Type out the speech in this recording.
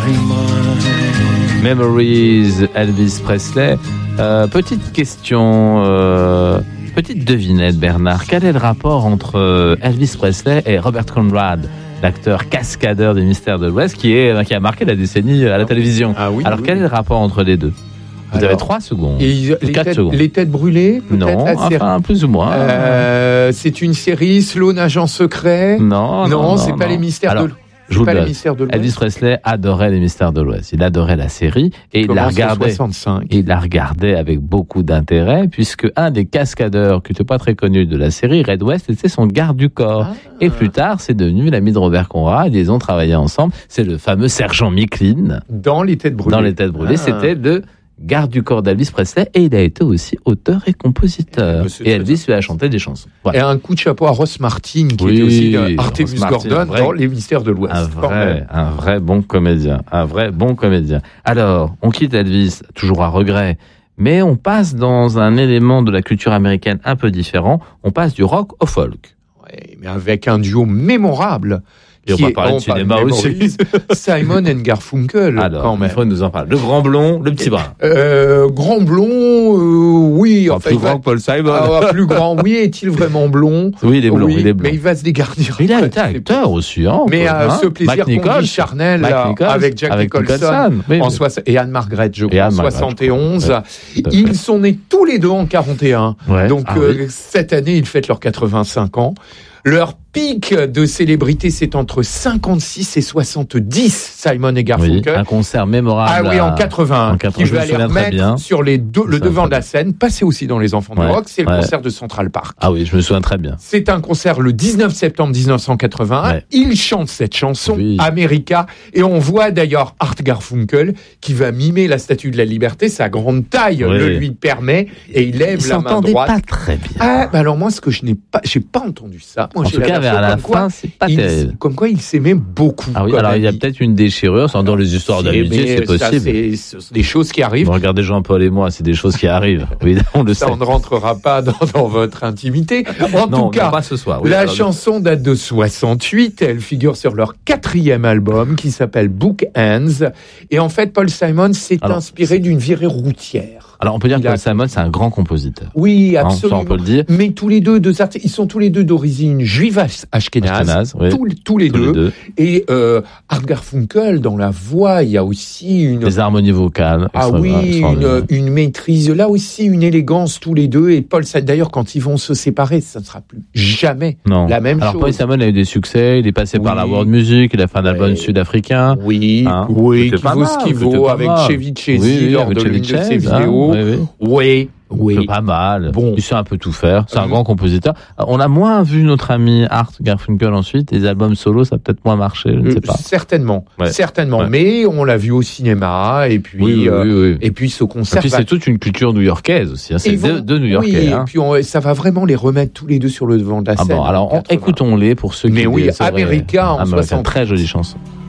Memories, Elvis Presley. Petite question, petite devinette, Bernard. Quel est le rapport entre Elvis Presley et Robert Conrad, l'acteur cascadeur des Mystères de l'Ouest, qui a marqué la décennie à la télévision? Alors, quel est le rapport entre les deux? Vous avez 3 secondes. Et 4 secondes. Les têtes brûlées, peut-être? Non, enfin, plus ou moins. C'est une série, Sloan Agent Secret? Non, c'est pas les Mystères de l'Ouest. Je vous le donne. Elvis Presley adorait les Mystères de l'Ouest. Il adorait la série et il la regardait avec beaucoup d'intérêt, puisque un des cascadeurs qui n'était pas très connu de la série, Red West, était son garde du corps. Et plus tard, c'est devenu l'ami de Robert Conrad. Ils ont travaillé ensemble. C'est le fameux sergent Micklin. Dans Les Têtes Brûlées. C'était le garde du corps d'Elvis Presley, et il a été aussi auteur et compositeur. Et Elvis lui a chanté des chansons. Voilà. Et un coup de chapeau à Ross Martin, qui était aussi Artemus Gordon dans Les Mystères de l'Ouest. Un vrai bon comédien. Alors, on quitte Elvis, toujours à regret, mais on passe dans un élément de la culture américaine un peu différent. On passe du rock au folk. Ouais, mais avec un duo mémorable. Et on va parler de cinéma aussi. Simon and Garfunkel. Alors, quand même. Il faut nous en parler. Le grand blond, le petit brun. Grand blond, oui. Plus grand que Paul Simon. Plus grand, oui. Est-il vraiment blond? Oui, il est blond. Mais il va se dégarnir. Il a été acteur aussi. Mais ce plaisir conduit charnel avec Jack Nicholson et Anne Margaret, je crois, en 71. Ils sont nés tous les deux en 41. Donc, cette année, ils fêtent leurs 85 ans. Leur pic de célébrité, c'est entre 56 et 70, Simon et Garfunkel. Oui, un concert mémorable. En 80. Qui je vais aller remettre sur le devant de la scène, passé aussi dans Les Enfants du Rock, c'est le concert de Central Park. Ah oui, je me souviens très bien. C'est un concert le 19 septembre 1981. Il chante cette chanson, America, et on voit d'ailleurs Art Garfunkel qui va mimer la Statue de la Liberté. Sa grande taille le lui permet, et il lève la main droite. Pas très bien. Alors moi, j'ai pas entendu ça. Moi, en tout cas, vers la fin, c'est pas terrible. Comme quoi, il s'aimait beaucoup. Ah oui, alors il y a peut-être une déchirure, dans les histoires d'amitié, c'est possible. C'est des choses qui arrivent. Regardez Jean-Paul et moi, c'est des choses qui arrivent. Oui, on le sait. On ne rentrera pas dans votre intimité. En tout cas, pas ce soir. La chanson date de 68. Elle figure sur leur 4e album qui s'appelle Book Ends. Et en fait, Paul Simon s'est inspiré d'une virée routière. Alors, on peut dire que Paul Simon, c'est un grand compositeur. Oui, absolument. Ça, on peut le dire. Mais tous les deux, ils sont tous les deux d'origine juive ashkénaze. Tous les deux. Et Art Garfunkel, dans la voix, il y a aussi des harmonies vocales. Une maîtrise. Là aussi, une élégance, tous les deux. Et Paul, d'ailleurs, quand ils vont se séparer, ça ne sera plus jamais la même chose. Alors, Paul Simon a eu des succès. Il est passé par la world music. Il a fait un album sud-africain. Qui vaut ce qu'il vaut, avec Chevy Chase lors de l'une de ses vidéos. Oui. Pas mal. Il sait un peu tout faire. C'est un grand compositeur. On a moins vu notre ami Art Garfunkel ensuite. Les albums solo, ça a peut-être moins marché. Je ne sais pas. Certainement. Mais on l'a vu au cinéma. Et puis, et puis ce concert. Et puis c'est toute une culture new-yorkaise aussi. C'est deux New-Yorkais. Et puis ça va vraiment les remettre tous les deux sur le devant de la scène. Alors écoutons-les pour ceux qui. Mais oui, America en 60. Très jolie chanson.